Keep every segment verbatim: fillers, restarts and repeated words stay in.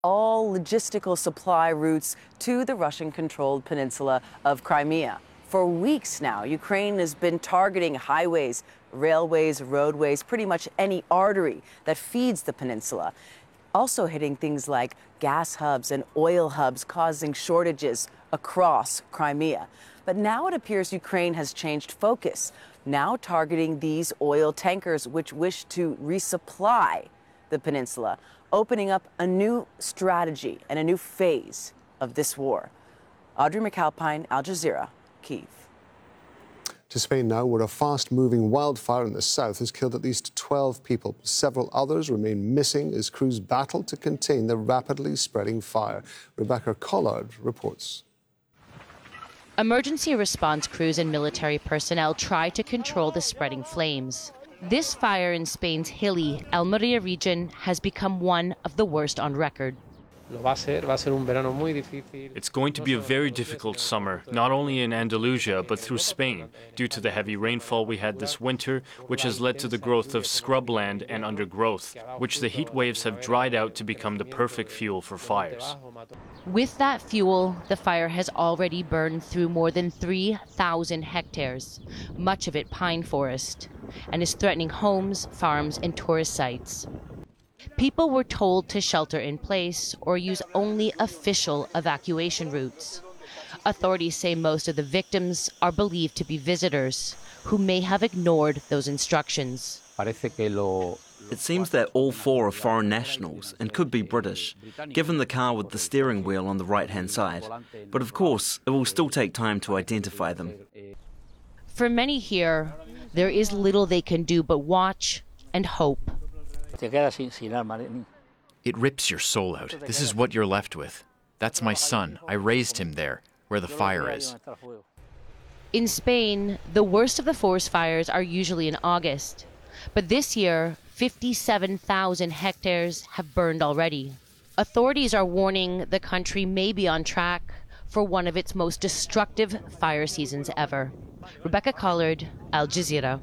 all logistical supply routes to the Russian-controlled peninsula of Crimea. For weeks now, Ukraine has been targeting highways, railways, roadways, pretty much any artery that feeds the peninsula. Also hitting things like gas hubs and oil hubs, causing shortages across Crimea. But now it appears Ukraine has changed focus, now targeting these oil tankers which wish to resupply the peninsula, opening up a new strategy and a new phase of this war. Audrey McAlpine, Al Jazeera, Kyiv. To Spain now, where a fast-moving wildfire in the south has killed at least twelve people. Several others remain missing as crews battle to contain the rapidly spreading fire. Rebecca Collard reports. Emergency response crews and military personnel try to control the spreading flames. This fire in Spain's hilly Almeria region has become one of the worst on record. It's going to be a very difficult summer, not only in Andalusia, but through Spain, due to the heavy rainfall we had this winter, which has led to the growth of scrubland and undergrowth, which the heat waves have dried out to become the perfect fuel for fires. With that fuel, the fire has already burned through more than three thousand hectares, much of it pine forest, and is threatening homes, farms, and tourist sites. People were told to shelter in place or use only official evacuation routes. Authorities say most of the victims are believed to be visitors who may have ignored those instructions. It seems that all four are foreign nationals and could be British, given the car with the steering wheel on the right-hand side. But of course, it will still take time to identify them. For many here, there is little they can do but watch and hope. It rips your soul out. This is what you're left with. That's my son. I raised him there, where the fire is. In Spain, the worst of the forest fires are usually in August. But this year, fifty-seven thousand hectares have burned already. Authorities are warning the country may be on track for one of its most destructive fire seasons ever. Rebecca Collard, Al Jazeera.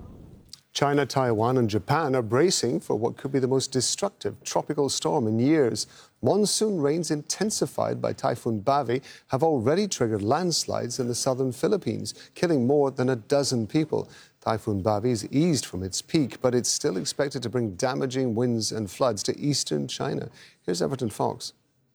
China, Taiwan and Japan are bracing for what could be the most destructive tropical storm in years. Monsoon rains intensified by Typhoon Bavi have already triggered landslides in the southern Philippines, killing more than a dozen people. Typhoon Bavi has eased from its peak, but it's still expected to bring damaging winds and floods to eastern China. Here's Everton Fox.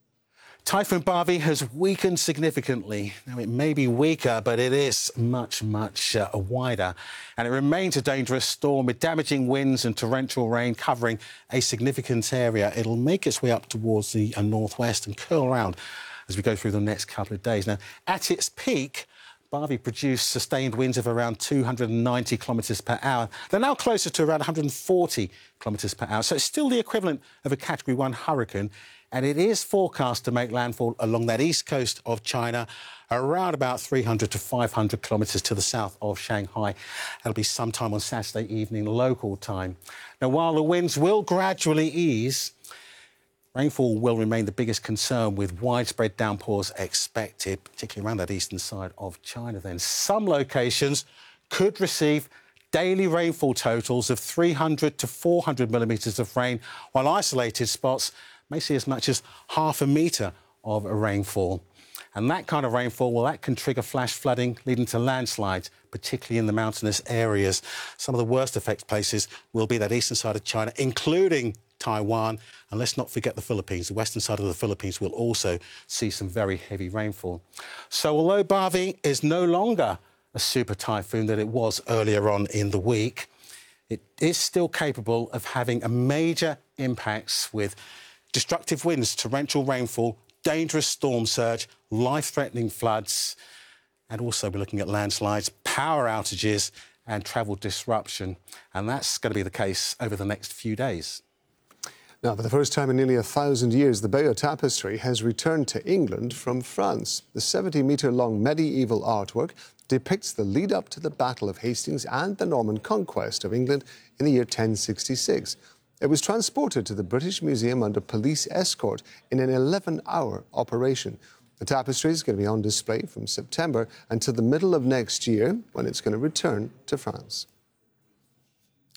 Typhoon Bavi has weakened significantly. Now, it may be weaker, but it is much, much uh, wider. And it remains a dangerous storm with damaging winds and torrential rain covering a significant area. It'll make its way up towards the uh, northwest and curl around as we go through the next couple of days. Now, at its peak, Bavi produced sustained winds of around two hundred ninety kilometres per hour. They're now closer to around one hundred forty kilometres per hour. So it's still the equivalent of a Category one hurricane. And it is forecast to make landfall along that east coast of China, around about three hundred to five hundred kilometres to the south of Shanghai. That'll be sometime on Saturday evening local time. Now, while the winds will gradually ease, rainfall will remain the biggest concern, with widespread downpours expected, particularly around that eastern side of China. Then some locations could receive daily rainfall totals of three hundred to four hundred millimetres of rain, while isolated spots may see as much as half a metre of rainfall. And that kind of rainfall, well, that can trigger flash flooding, leading to landslides, particularly in the mountainous areas. Some of the worst effect places will be that eastern side of China, including Taiwan. And let's not forget the Philippines. The western side of the Philippines will also see some very heavy rainfall. So although Bavi is no longer a super typhoon that it was earlier on in the week, it is still capable of having a major impacts with destructive winds, torrential rainfall, dangerous storm surge, life-threatening floods, and also we're looking at landslides, power outages and travel disruption. And that's going to be the case over the next few days. Now, for the first time in nearly a thousand years, the Bayeux Tapestry has returned to England from France. The seventy-metre-long medieval artwork depicts the lead-up to the Battle of Hastings and the Norman conquest of England in the year ten sixty-six. It was transported to the British Museum under police escort in an eleven-hour operation. The tapestry is going to be on display from September until the middle of next year, when it's going to return to France.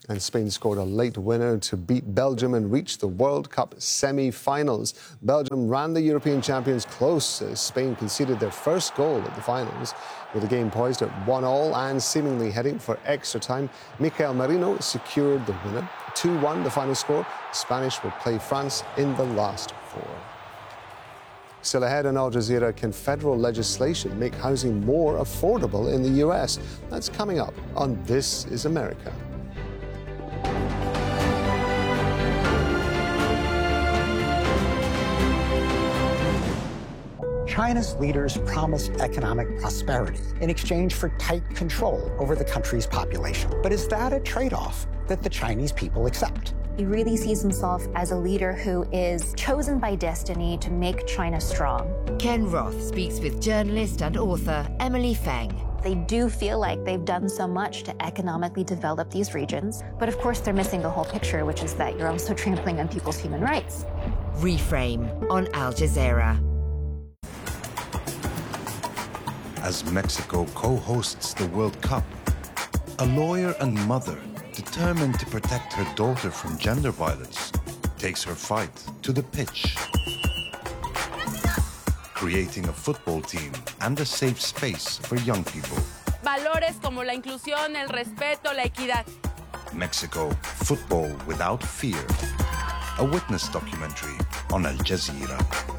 And Spain scored a late winner to beat Belgium and reach the World Cup semi-finals. Belgium ran the European champions close as Spain conceded their first goal at the finals. With the game poised at one all and seemingly heading for extra time, Mikel Merino secured the winner. two one the final score. The Spanish will play France in the last four. Still ahead on Al Jazeera, can federal legislation make housing more affordable in the U S? That's coming up on This is America. China's leaders promised economic prosperity in exchange for tight control over the country's population. But is that a trade-off that the Chinese people accept? He really sees himself as a leader who is chosen by destiny to make China strong. Ken Roth speaks with journalist and author Emily Feng. They do feel like they've done so much to economically develop these regions, but of course they're missing the whole picture, which is that you're also trampling on people's human rights. Reframe on Al Jazeera. As Mexico co-hosts the World Cup, a lawyer and mother determined to protect her daughter from gender violence takes her fight to the pitch, creating a football team and a safe space for young people. Valores como la inclusión, el respeto, la equidad. Mexico, football without fear. A witness documentary on Al Jazeera.